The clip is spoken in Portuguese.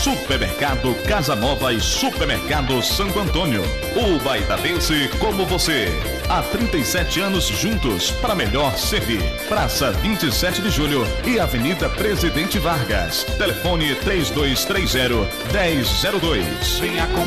Supermercado Casa Nova e Supermercado Santo Antônio. O Baitadense como você. Há 37 anos juntos para melhor servir. Praça 27 de Julho e Avenida Presidente Vargas. Telefone 3230-1002. Venha com